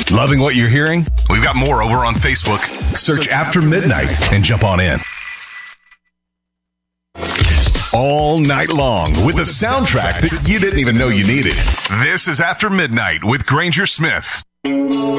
Loving what you're hearing? We've got more over on Facebook. Search After Midnight and jump on in. All night long with a soundtrack that you didn't even know you needed. This is After Midnight with Granger Smith.